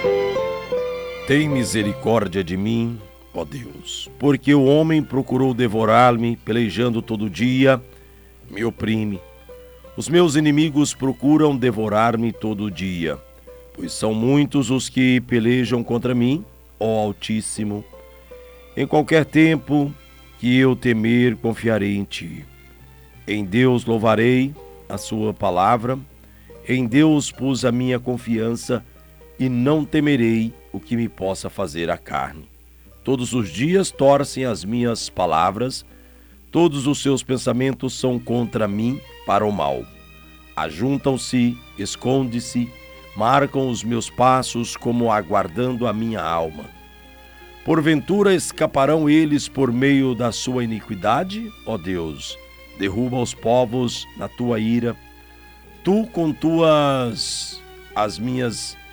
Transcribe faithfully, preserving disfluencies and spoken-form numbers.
Tem misericórdia de mim, ó Deus, porque o homem procurou devorar-me, pelejando todo dia, me oprime. Os meus inimigos procuram devorar-me todo dia, pois são muitos os que pelejam contra mim, ó Altíssimo. Em qualquer tempo que eu temer, confiarei em ti. Em Deus louvarei a sua palavra, em Deus pus a minha confiança e não temerei o que me possa fazer a carne. Todos os dias torcem as minhas palavras, todos os seus pensamentos são contra mim para o mal. Ajuntam-se, esconde-se, marcam os meus passos como aguardando a minha alma. Porventura escaparão eles por meio da sua iniquidade? Ó Deus, derruba os povos na tua ira. Tu com tuas as minhas